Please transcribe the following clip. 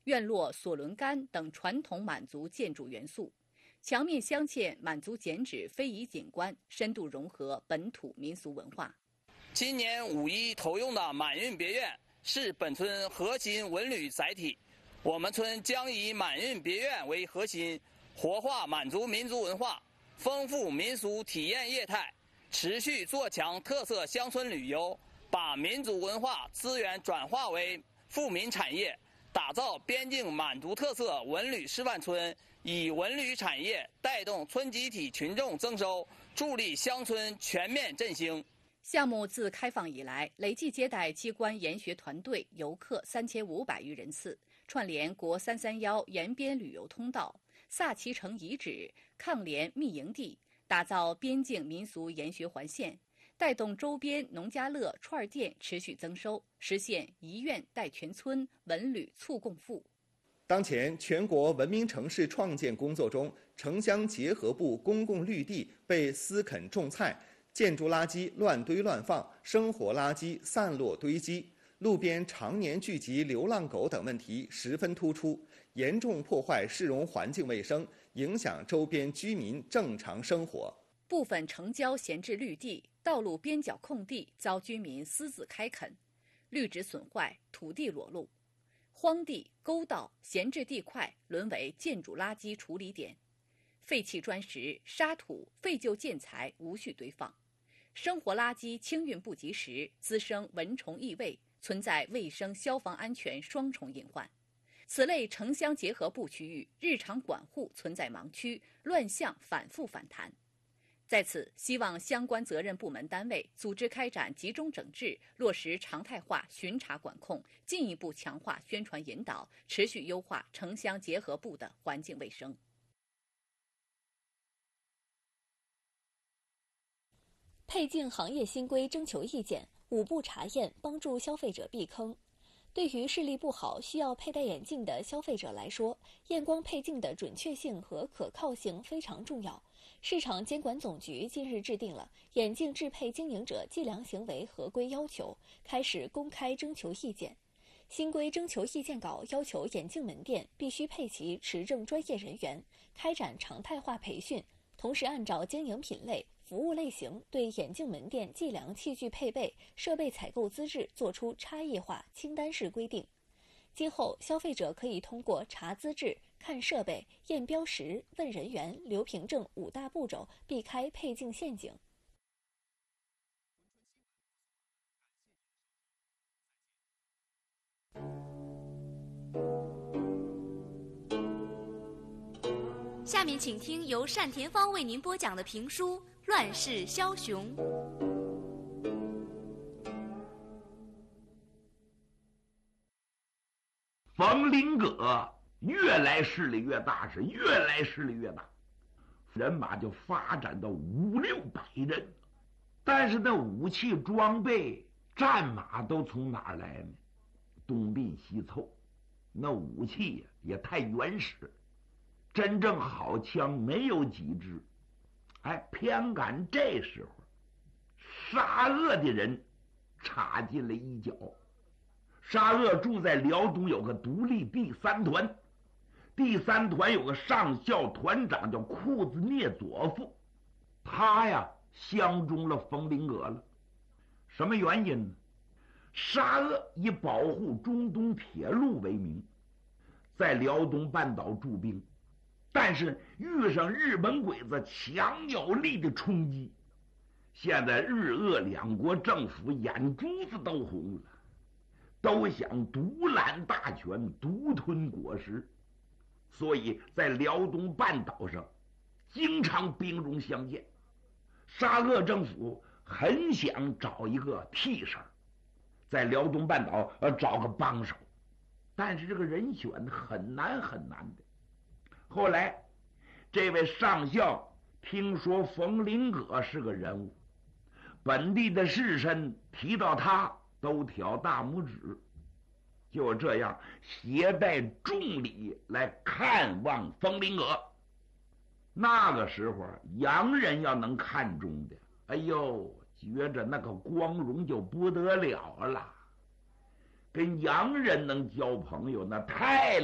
院落索伦杆等传统满族建筑元素，墙面镶嵌满族剪纸非遗景观，深度融合本土民俗文化。 今年5一投用的满运别院是本村核心文旅载体，我们村将以满运别院为核心，活化满族民族文化，丰富民俗体验业态，持续做强特色乡村旅游，把民族文化资源转化为富民产业，打造边境满族特色文旅示范村，以文旅产业带动村集体群众增收，助力乡村全面振兴。 项目自开放以来，累计接待机关研学团队、游客3500余人次，串联国331沿边旅游通道、萨其城遗址、抗联密营地，打造边境民俗研学环线，带动周边农家乐、串店持续增收，实现一院带全村，文旅促共富。 当前，全国文明城市创建工作中，城乡结合部公共绿地被私垦种菜，建筑垃圾乱堆乱放，生活垃圾散落堆积，路边常年聚集流浪狗等问题十分突出，严重破坏市容环境卫生，影响周边居民正常生活。 部分城郊闲置绿地、道路边角空地遭居民私自开垦，绿植损坏，土地裸露，荒地、沟道、闲置地块沦为建筑垃圾处理点，废弃砖石、沙土、废旧建材无序堆放。生活垃圾清运不及时，滋生蚊虫异味，存在卫生消防安全双重隐患。此类城乡结合部区域日常管护存在盲区，乱象反复反弹。在此，希望相关责任部门单位组织开展集中整治，落实常态化巡查管控，进一步强化宣传引导，持续优化城乡结合部的环境卫生。 配镜行业新规征求意见，5步查验帮助消费者避坑。对于视力不好需要佩戴眼镜的消费者来说，验光配镜的准确性和可靠性非常重要。市场监管总局近日制定了眼镜制配经营者计量行为合规要求，开始公开征求意见。新规征求意见稿要求眼镜门店必须配齐持证专业人员，开展常态化培训，同时按照经营品类、服务类型对眼镜门店计量器具配备、设备采购资质作出差异化清单式规定。今后，消费者可以通过查资质、看设备、验标识、问人员、留凭证5大步骤，避开配镜陷阱。 下面请听由单田芳为您播讲的评书《乱世枭雄》。 冯林葛越来势力越大，是越来势力越大，人马就发展到500-600人，但是那武器装备、战马都从哪儿来呢？东拼西凑，那武器也太原始，真正好枪没有几支。偏赶这时候，沙俄的人插进了一脚。沙俄住在辽东有个独立第3团，第3团有个上校团长叫库兹涅佐夫，他呀相中了冯林葛了。什么原因呢？沙俄以保护中东铁路为名，在辽东半岛驻兵，但是遇上日本鬼子强有力的冲击，现在日俄两国政府眼珠子都红了，都想独揽大权，独吞果实，所以在辽东半岛上经常兵戎相见。沙俄政府很想找一个替身，在辽东半岛找个帮手，但是这个人选很难很难的。后来这位上校听说冯林葛是个人物，本地的士绅提到他都挑大拇指，就这样携带重礼来看望冯林葛。那个时候洋人要能看中的，哎呦，觉着那个光荣就不得了了，跟洋人能交朋友那太